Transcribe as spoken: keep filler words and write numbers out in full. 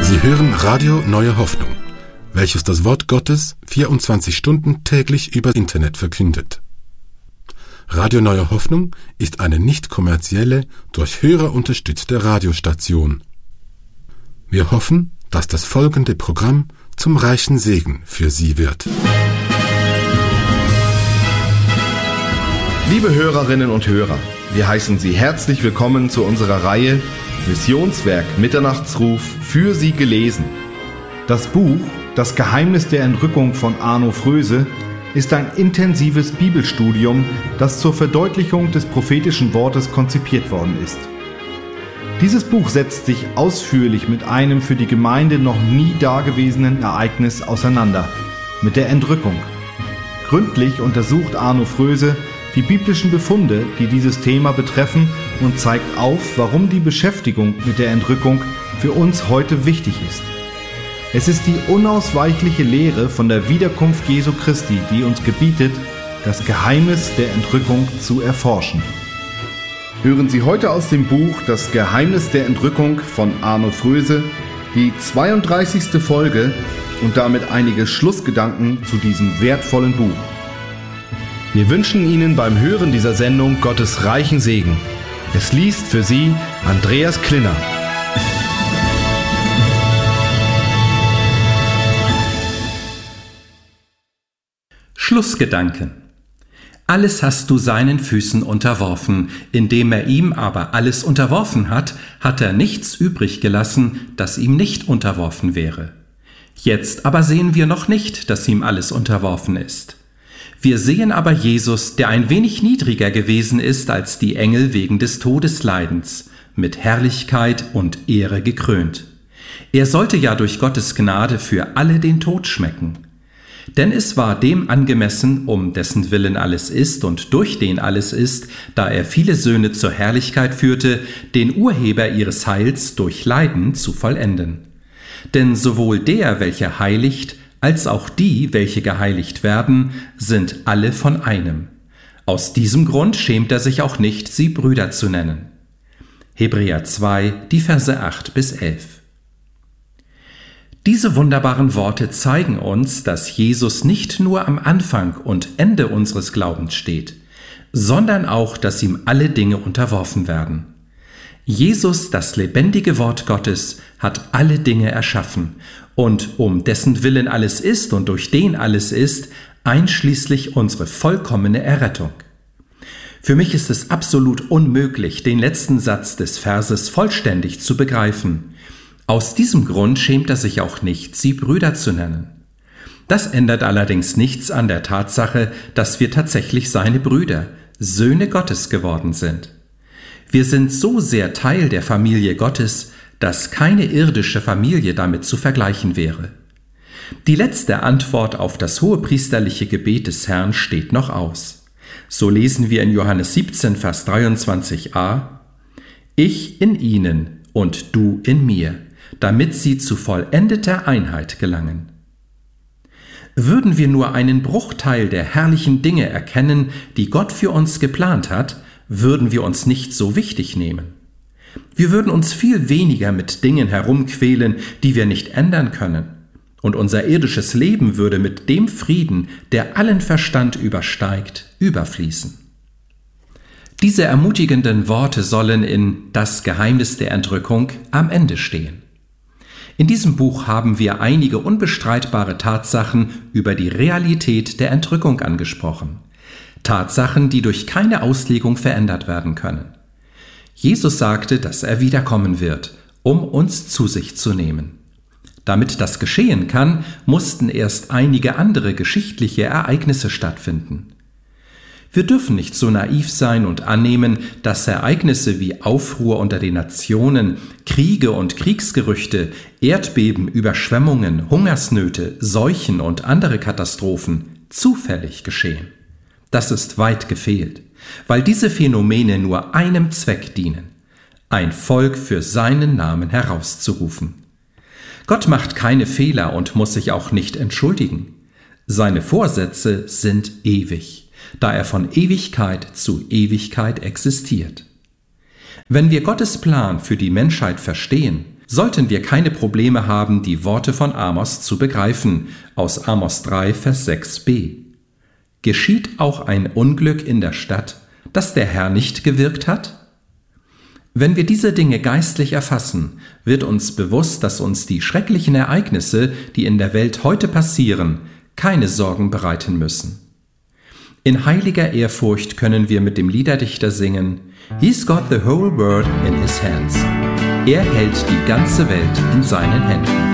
Sie hören Radio Neue Hoffnung, welches das Wort Gottes vierundzwanzig Stunden täglich über Internet verkündet. Radio Neue Hoffnung ist eine nicht kommerzielle, durch Hörer unterstützte Radiostation. Wir hoffen, dass das folgende Programm zum reichen Segen für Sie wird. Liebe Hörerinnen und Hörer, wir heißen Sie herzlich willkommen zu unserer Reihe Missionswerk Mitternachtsruf für Sie gelesen. Das Buch Das Geheimnis der Entrückung von Arno Fröse ist ein intensives Bibelstudium, das zur Verdeutlichung des prophetischen Wortes konzipiert worden ist. Dieses Buch setzt sich ausführlich mit einem für die Gemeinde noch nie dagewesenen Ereignis auseinander, mit der Entrückung. Gründlich untersucht Arno Fröse die biblischen Befunde, die dieses Thema betreffen, und zeigt auf, warum die Beschäftigung mit der Entrückung für uns heute wichtig ist. Es ist die unausweichliche Lehre von der Wiederkunft Jesu Christi, die uns gebietet, das Geheimnis der Entrückung zu erforschen. Hören Sie heute aus dem Buch Das Geheimnis der Entrückung von Arno Fröse die zweiunddreißigste Folge und damit einige Schlussgedanken zu diesem wertvollen Buch. Wir wünschen Ihnen beim Hören dieser Sendung Gottes reichen Segen. Es liest für Sie Andreas Klinner. Schlussgedanken. Alles hast du seinen Füßen unterworfen, indem er ihm aber alles unterworfen hat, hat er nichts übrig gelassen, das ihm nicht unterworfen wäre. Jetzt aber sehen wir noch nicht, dass ihm alles unterworfen ist. Wir sehen aber Jesus, der ein wenig niedriger gewesen ist als die Engel wegen des Todesleidens, mit Herrlichkeit und Ehre gekrönt. Er sollte ja durch Gottes Gnade für alle den Tod schmecken. Denn es war dem angemessen, um dessen Willen alles ist und durch den alles ist, da er viele Söhne zur Herrlichkeit führte, den Urheber ihres Heils durch Leiden zu vollenden. Denn sowohl der, welcher heiligt, als auch die, welche geheiligt werden, sind alle von einem. Aus diesem Grund schämt er sich auch nicht, sie Brüder zu nennen. Hebräer zwei, die Verse acht bis elf. Diese wunderbaren Worte zeigen uns, dass Jesus nicht nur am Anfang und Ende unseres Glaubens steht, sondern auch, dass ihm alle Dinge unterworfen werden. Jesus, das lebendige Wort Gottes, hat alle Dinge erschaffen und um dessen Willen alles ist und durch den alles ist, einschließlich unsere vollkommene Errettung. Für mich ist es absolut unmöglich, den letzten Satz des Verses vollständig zu begreifen. Aus diesem Grund schämt er sich auch nicht, sie Brüder zu nennen. Das ändert allerdings nichts an der Tatsache, dass wir tatsächlich seine Brüder, Söhne Gottes geworden sind. Wir sind so sehr Teil der Familie Gottes, dass keine irdische Familie damit zu vergleichen wäre. Die letzte Antwort auf das hohepriesterliche Gebet des Herrn steht noch aus. So lesen wir in Johannes siebzehn, Vers dreiundzwanzig a: Ich in ihnen und du in mir, damit sie zu vollendeter Einheit gelangen. Würden wir nur einen Bruchteil der herrlichen Dinge erkennen, die Gott für uns geplant hat, würden wir uns nicht so wichtig nehmen. Wir würden uns viel weniger mit Dingen herumquälen, die wir nicht ändern können. Und unser irdisches Leben würde mit dem Frieden, der allen Verstand übersteigt, überfließen. Diese ermutigenden Worte sollen in Das Geheimnis der Entrückung am Ende stehen. In diesem Buch haben wir einige unbestreitbare Tatsachen über die Realität der Entrückung angesprochen. Tatsachen, die durch keine Auslegung verändert werden können. Jesus sagte, dass er wiederkommen wird, um uns zu sich zu nehmen. Damit das geschehen kann, mussten erst einige andere geschichtliche Ereignisse stattfinden. Wir dürfen nicht so naiv sein und annehmen, dass Ereignisse wie Aufruhr unter den Nationen, Kriege und Kriegsgerüchte, Erdbeben, Überschwemmungen, Hungersnöte, Seuchen und andere Katastrophen zufällig geschehen. Das ist weit gefehlt, weil diese Phänomene nur einem Zweck dienen: ein Volk für seinen Namen herauszurufen. Gott macht keine Fehler und muss sich auch nicht entschuldigen. Seine Vorsätze sind ewig, da er von Ewigkeit zu Ewigkeit existiert. Wenn wir Gottes Plan für die Menschheit verstehen, sollten wir keine Probleme haben, die Worte von Amos zu begreifen, aus Amos drei, Vers sechs b. Geschieht auch ein Unglück in der Stadt, dass der Herr nicht gewirkt hat? Wenn wir diese Dinge geistlich erfassen, wird uns bewusst, dass uns die schrecklichen Ereignisse, die in der Welt heute passieren, keine Sorgen bereiten müssen. In heiliger Ehrfurcht können wir mit dem Liederdichter singen: He's got the whole world in his hands. Er hält die ganze Welt in seinen Händen.